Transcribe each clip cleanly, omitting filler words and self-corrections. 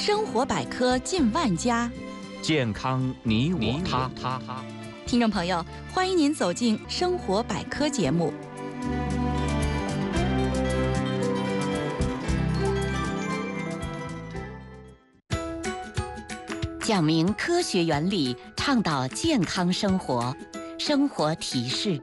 生活百科近万家， 健康你我他。 听众朋友，欢迎您走进生活百科节目。讲明科学原理，倡导健康生活。生活提示。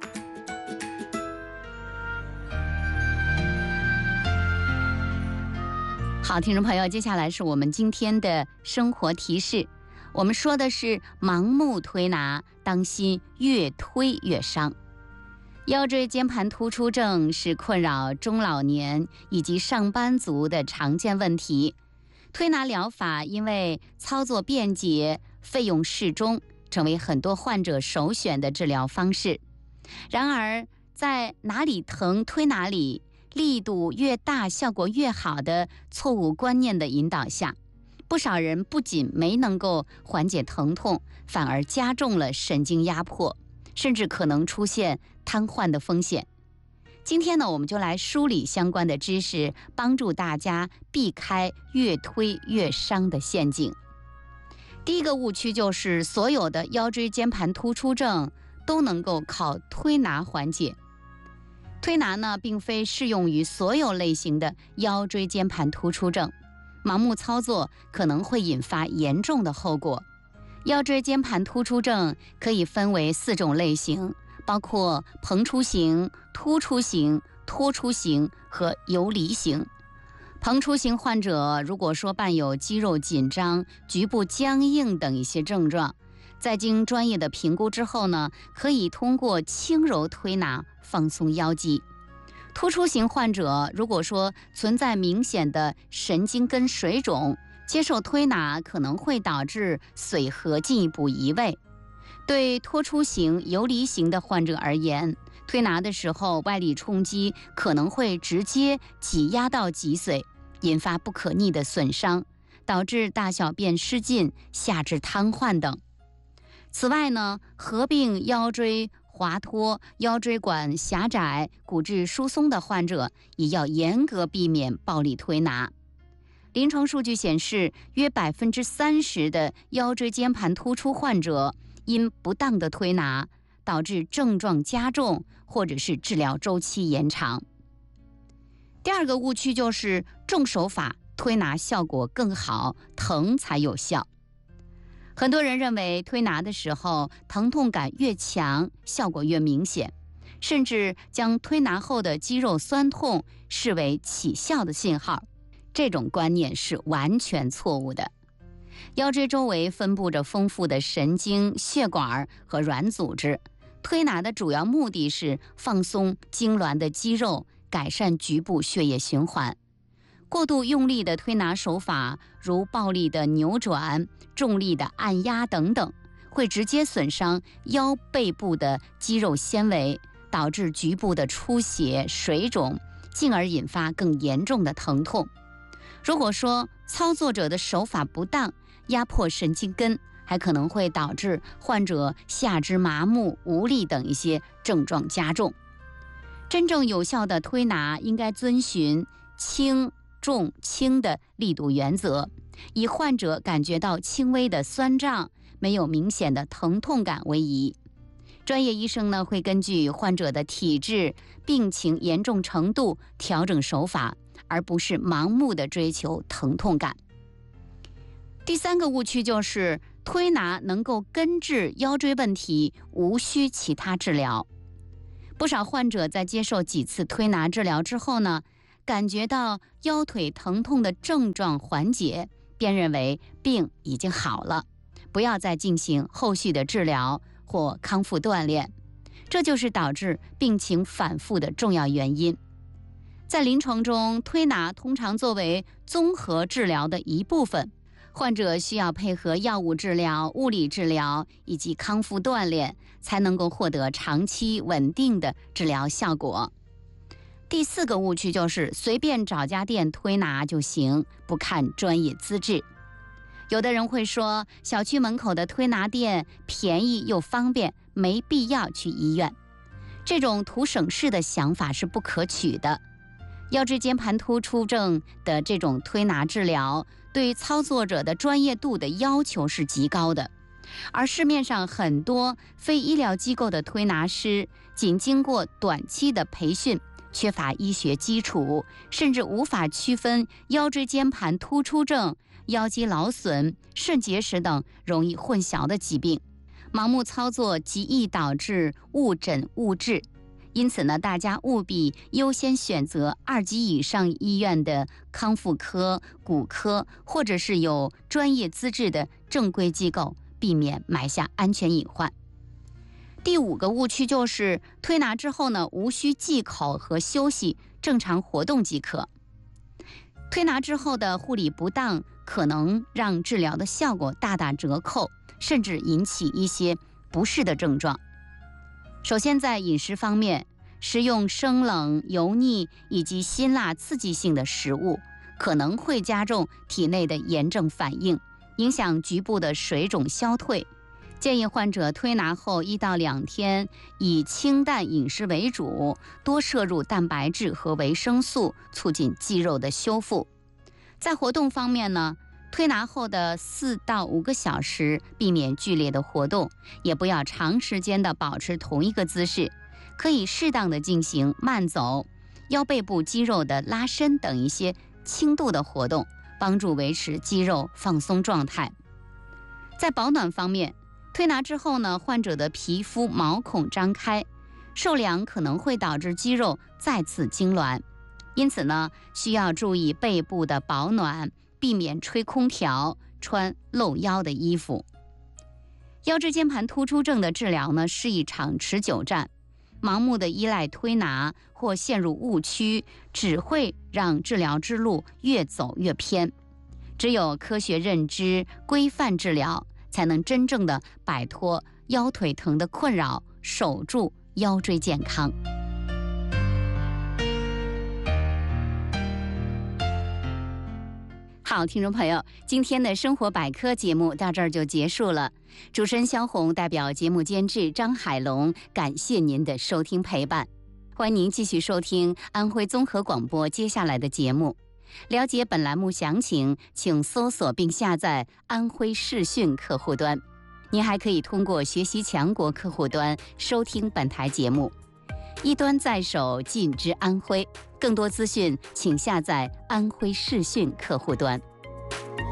好，听众朋友，接下来是我们今天的生活提示。我们说的是盲目推拿，当心越推越伤。腰椎间盘突出症是困扰中老年以及上班族的常见问题。推拿疗法因为操作便捷、费用适中，成为很多患者首选的治疗方式。然而，在哪里疼推哪里，力度越大效果越好的错误观念的引导下，不少人不仅没能够缓解疼痛，反而加重了神经压迫，甚至可能出现瘫痪的风险。今天呢，我们就来梳理相关的知识，帮助大家避开越推越伤的陷阱。第一个误区就是所有的腰椎间盘突出症都能够靠推拿缓解。推拿呢，并非适用于所有类型的腰椎间盘突出症，盲目操作可能会引发严重的后果。腰椎间盘突出症可以分为4种类型，包括膨出型、突出型、脱出型和游离型。膨出型患者如果说伴有肌肉紧张、局部僵硬等一些症状，在经专业的评估之后呢，可以通过轻柔推拿放松腰肌。突出型患者如果说存在明显的神经根水肿，接受推拿可能会导致髓核进一步移位。对脱出型、游离型的患者而言，推拿的时候外力冲击可能会直接挤压到脊髓，引发不可逆的损伤，导致大小便失禁、下肢瘫痪等。此外呢，合并腰椎滑脱、腰椎管狭窄、骨质疏松的患者也要严格避免暴力推拿。临床数据显示，约30%的腰椎间盘突出患者因不当的推拿，导致症状加重，或者是治疗周期延长。第二个误区就是重手法推拿效果更好，疼才有效。很多人认为推拿的时候疼痛感越强，效果越明显，甚至将推拿后的肌肉酸痛视为起效的信号。这种观念是完全错误的。腰椎周围分布着丰富的神经、血管和软组织，推拿的主要目的是放松痉挛的肌肉，改善局部血液循环。过度用力的推拿手法，如暴力的扭转、重力的按压等等，会直接损伤腰背部的肌肉纤维，导致局部的出血、水肿，进而引发更严重的疼痛。如果说操作者的手法不当，压迫神经根，还可能会导致患者下肢麻木、无力等一些症状加重。真正有效的推拿应该遵循轻、重、轻的力度原则，以患者感觉到轻微的酸胀、没有明显的疼痛感为宜。专业医生呢，会根据患者的体质、病情严重程度调整手法，而不是盲目的追求疼痛感。第三个误区就是推拿能够根治腰椎问题，无需其他治疗。不少患者在接受几次推拿治疗之后呢，感觉到腰腿疼痛的症状缓解，便认为病已经好了，不要再进行后续的治疗或康复锻炼，这就是导致病情反复的重要原因。在临床中，推拿通常作为综合治疗的一部分，患者需要配合药物治疗、物理治疗以及康复锻炼，才能够获得长期稳定的治疗效果。第4个误区就是随便找家店推拿就行，不看专业资质。有的人会说，小区门口的推拿店便宜又方便，没必要去医院。这种图省事的想法是不可取的。 腰椎间盘突出症的这种推拿治疗，对操作者的专业度的要求是极高的，而市面上很多非医疗机构的推拿师，仅经过短期的培训，缺乏医学基础，甚至无法区分腰椎间盘突出症、腰肌劳损、肾结石等容易混淆的疾病，盲目操作极易导致误诊误治。因此呢，大家务必优先选择2级以上医院的康复科、骨科，或者是有专业资质的正规机构，避免埋下安全隐患。第5个误区就是推拿之后呢，无需忌口和休息，正常活动即可。推拿之后的护理不当，可能让治疗的效果大打折扣，甚至引起一些不适的症状。首先，在饮食方面，食用生冷、油腻以及辛辣刺激性的食物，可能会加重体内的炎症反应，影响局部的水肿消退。建议患者推拿后1到2天，以清淡饮食为主，多摄入蛋白质和维生素，促进肌肉的修复。在活动方面呢，推拿后的4到5个小时，避免剧烈的活动，也不要长时间的保持同一个姿势，可以适当的进行慢走、腰背部肌肉的拉伸等一些轻度的活动，帮助维持肌肉放松状态。在保暖方面，推拿之后呢，患者的皮肤毛孔张开，受凉可能会导致肌肉再次痉挛，因此呢，需要注意背部的保暖，避免吹空调，穿露腰的衣服。腰椎间盘突出症的治疗呢，是一场持久战，盲目的依赖推拿或陷入误区，只会让治疗之路越走越偏。只有科学认知、规范治疗，才能真正的摆脱腰腿疼的困扰，守住腰椎健康。好，听众朋友，今天的生活百科节目到这儿就结束了。主持人肖红代表节目监制张海龙，感谢您的收听陪伴。欢迎您继续收听安徽综合广播接下来的节目。了解本栏目详情，请搜索并下载安徽视讯客户端。您还可以通过学习强国客户端收听本台节目。一端在手，尽知安徽。更多资讯，请下载安徽视讯客户端。